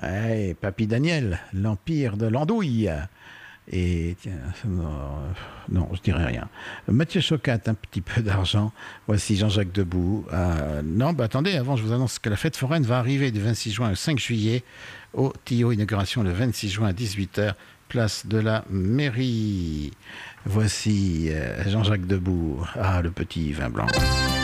Ouais, Papy Daniel, l'Empire de l'Andouille. Et tiens, non, je dirais rien. Mathieu Chocat, un petit peu d'argent. Voici Jean-Jacques Debout. Non, bah attendez, avant, je vous annonce que la fête foraine va arriver du 26 juin au 5 juillet au Tio. Inauguration le 26 juin à 18h, place de la mairie. Voici Jean-Jacques Debout. Ah, le petit vin blanc.